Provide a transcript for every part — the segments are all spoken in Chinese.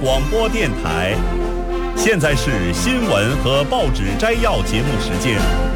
广播电台，现在是新闻和报纸摘要节目时间。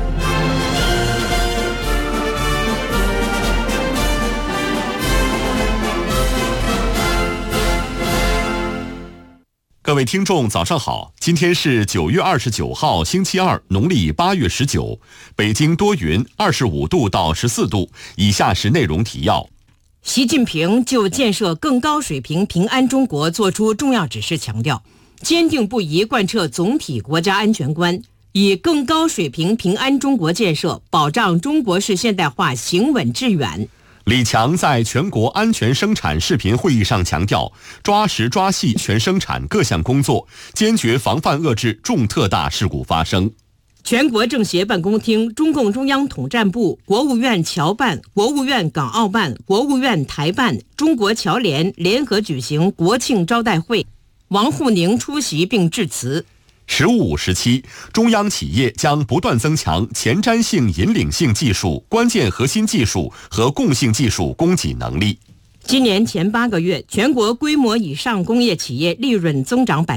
各位听众早上好，今天是9月29号星期二，农历8月19，北京多云，25度到14度。以下是内容提要。 习近平就建设更高水平平安中国作出重要指示，强调坚定不移贯彻总体国家安全观，以更高水平平安中国建设保障中国式现代化行稳致远。 李强在全国安全生产视频会议上强调，抓实抓细全生产各项工作，坚决防范遏制重特大事故发生。 全国政协办公厅、中共中央统战部、国务院侨办、国务院港澳办、国务院台办、中国侨联联合举行国庆招待会，王沪宁出席并致辞。 十五五时期，中央企业将不断增强前瞻性引领性技术、关键核心技术和共性技术供给能力。 今年前8个月，全国规模以上工业企业利润增长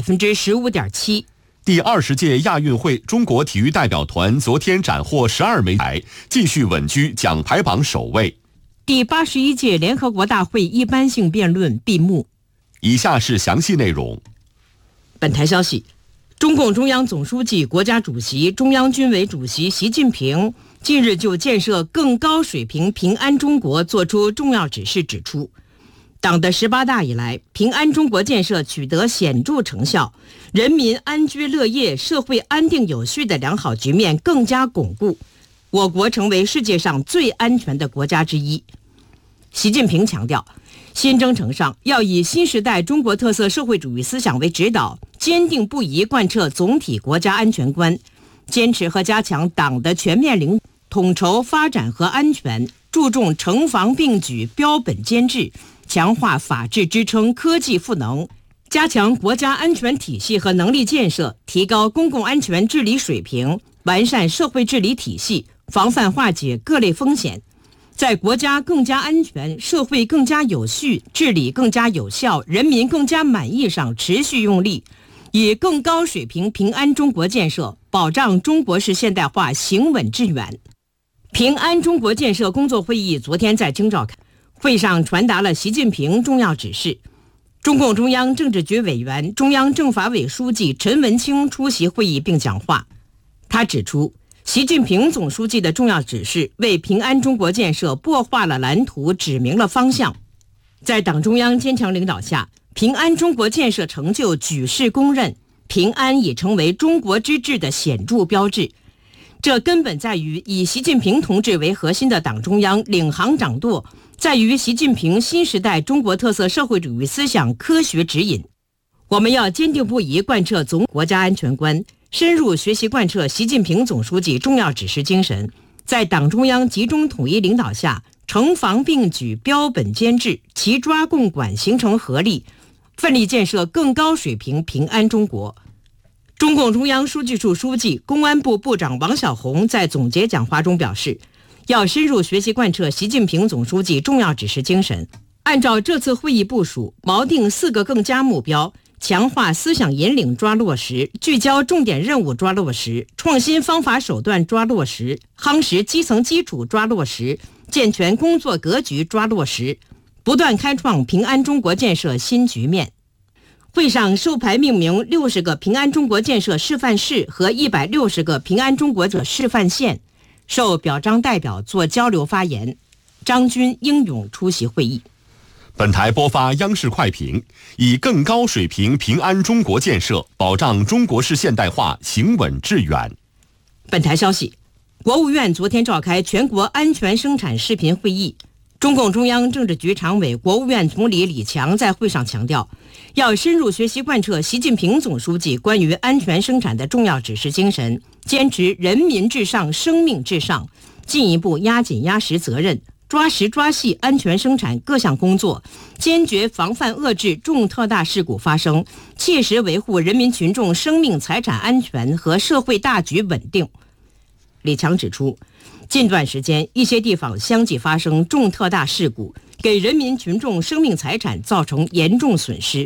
15.7%。 第20届亚运会中国体育代表团昨天斩获12枚牌，继续稳居奖牌榜首位。 第81届联合国大会一般性辩论闭幕。 以下是详细内容。 本台消息，中共中央总书记、国家主席、中央军委主席习近平近日就建设更高水平平安中国作出重要指示，指出，党的18大以来，平安中国建设取得显著成效，人民安居乐业、社会安定有序的良好局面更加巩固，我国成为世界上最安全的国家之一。习近平强调，新征程上要以新时代中国特色社会主义思想为指导，坚定不移贯彻总体国家安全观，坚持和加强党的全面领导，统筹发展和安全，注重城防并举、标本兼治，强化法治支撑、科技赋能，加强国家安全体系和能力建设，提高公共安全治理水平，完善社会治理体系，防范化解各类风险，在国家更加安全、社会更加有序、治理更加有效、人民更加满意上持续用力，以更高水平平安中国建设保障中国式现代化行稳致远。平安中国建设工作会议昨天在京召开，会上传达了习近平重要指示。中共中央政治局委员、中央政法委书记陈文清出席会议并讲话。他指出，习近平总书记的重要指示为平安中国建设擘画了蓝图，指明了方向。在党中央坚强领导下，平安中国建设成就举世公认，平安已成为中国之治的显著标志。这根本在于以习近平同志为核心的党中央领航掌舵，在于习近平新时代中国特色社会主义思想科学指引。我们要坚定不移贯彻总国家安全观，深入学习贯彻习近平总书记重要指示精神，在党中央集中统一领导下，城防并举、标本兼治、齐抓共管形成合力，奋力建设更高水平平安中国。中共中央书记处书记、公安部部长王小洪在总结讲话中表示，要深入学习贯彻习近平总书记重要指示精神，按照这次会议部署，锚定4个更加目标，强化思想引领抓落实，聚焦重点任务抓落实，创新方法手段抓落实，夯实基层基础抓落实，健全工作格局抓落实，不断开创平安中国建设新局面。会上授牌命名60个平安中国建设示范市和160个平安中国示范县，受表彰代表做交流发言。张军英勇出席会议。 本台播发央视快评，以更高水平平安中国建设保障中国式现代化行稳致远。 本台消息，国务院昨天召开全国安全生产视频会议，中共中央政治局常委、国务院总理李强在会上强调，要深入学习贯彻习近平总书记关于安全生产的重要指示精神，坚持人民至上、生命至上，进一步压紧压实责任，抓实抓细安全生产各项工作，坚决防范遏制重特大事故发生，切实维护人民群众生命财产安全和社会大局稳定。李强指出，近段时间一些地方相继发生重特大事故，给人民群众生命财产造成严重损失，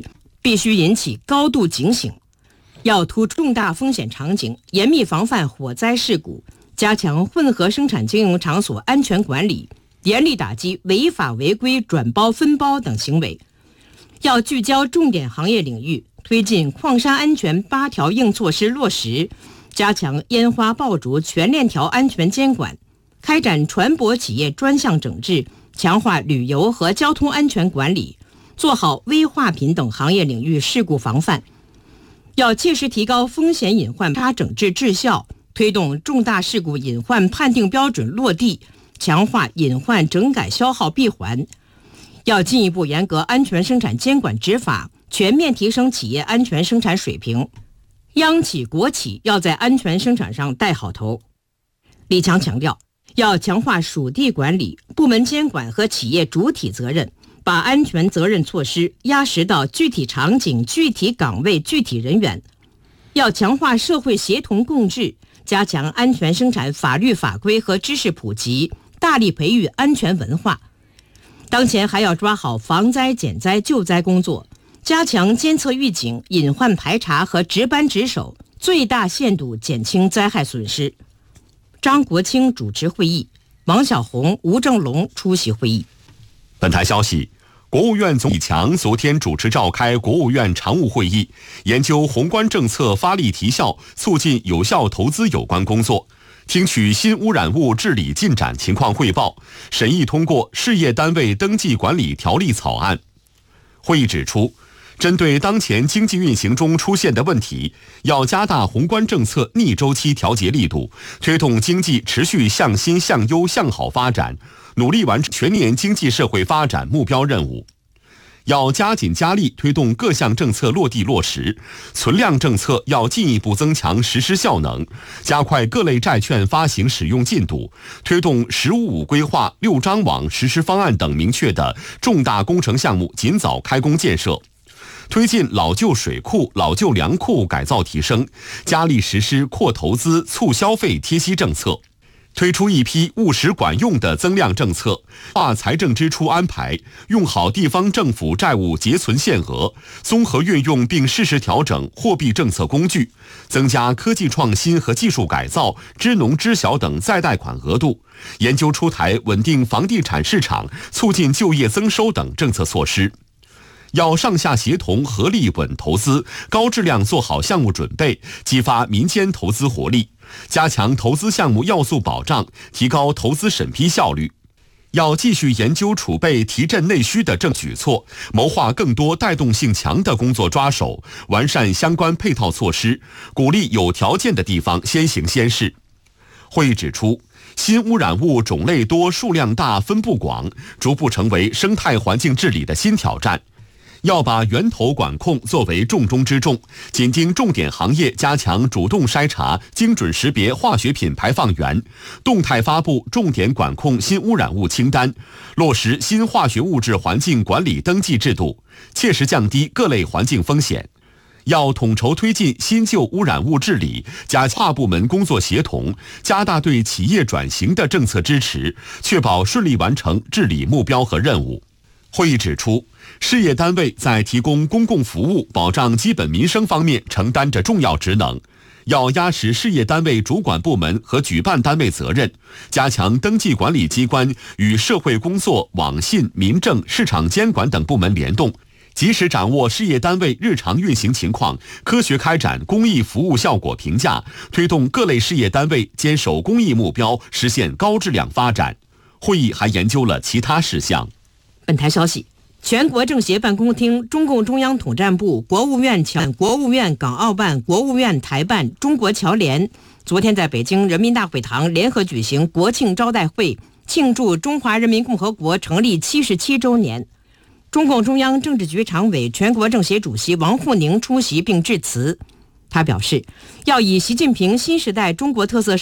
必须引起高度警醒，要突重大风险场景，严密防范火灾事故，加强混合生产经营场所安全管理，严厉打击违法违规转包分包等行为。要聚焦重点行业领域，推进矿山安全8条硬措施落实，加强烟花爆竹全链条安全监管，开展船舶企业专项整治，强化旅游和交通安全管理，做好危化品等行业领域事故防范。要切实提高风险隐患查整治质效，推动重大事故隐患判定标准落地，强化隐患整改消耗闭环。要进一步严格安全生产监管执法，全面提升企业安全生产水平。央企国企要在安全生产上带好头。李强强调，要强化属地管理、部门监管和企业主体责任，把安全责任措施压实到具体场景、具体岗位、具体人员。要强化社会协同共治，加强安全生产法律法规和知识普及，大力培育安全文化。当前还要抓好防灾减灾救灾工作，加强监测预警、隐患排查和值班值守，最大限度减轻灾害损失。张国清主持会议，王小红、吴正龙出席会议。 本台消息，国务院总理李强昨天主持召开国务院常务会议，研究宏观政策发力提效、促进有效投资有关工作，听取新污染物治理进展情况汇报，审议通过事业单位登记管理条例草案。会议指出，针对当前经济运行中出现的问题，要加大宏观政策逆周期调节力度，推动经济持续向新向优向好发展，努力完成全年经济社会发展目标任务。要加紧加力推动各项政策落地落实，存量政策要进一步增强实施效能，加快各类债券发行使用进度，推动“15+5”规划、6张网实施方案等明确的重大工程项目尽早开工建设，推进老旧水库、老旧粮库改造提升，加力实施扩投资、促消费贴息政策。推出一批务实管用的增量政策，化财政支出安排，用好地方政府债务结存限额，综合运用并适时调整货币政策工具，增加科技创新和技术改造、支农支小等再贷款额度，研究出台稳定房地产市场、促进就业增收等政策措施。要上下协同合力稳投资，高质量做好项目准备，激发民间投资活力，加强投资项目要素保障，提高投资审批效率。要继续研究储备提振内需的政举措，谋划更多带动性强的工作抓手，完善相关配套措施，鼓励有条件的地方先行先试。会议指出，新污染物种类多、数量大、分布广，逐步成为生态环境治理的新挑战。要把源头管控作为重中之重，紧盯重点行业，加强主动筛查、精准识别化学品排放源，动态发布重点管控新污染物清单，落实新化学物质环境管理登记制度，切实降低各类环境风险。要统筹推进新旧污染物治理，加跨部门工作协同，加大对企业转型的政策支持，确保顺利完成治理目标和任务。会议指出，事业单位在提供公共服务、保障基本民生方面承担着重要职能，要压实事业单位主管部门和举办单位责任，加强登记管理机关与社会工作、网信、民政、市场监管等部门联动，及时掌握事业单位日常运行情况，科学开展公益服务效果评价，推动各类事业单位坚守公益目标，实现高质量发展。会议还研究了其他事项。 本台消息，全国政协办公厅、中共中央统战部、国务院港澳办、国务院台办、中国侨联昨天在北京人民大会堂联合举行国庆招待会，庆祝中华人民共和国成立77周年。中共中央政治局常委、全国政协主席王沪宁出席并致辞。他表示，要以习近平新时代中国特色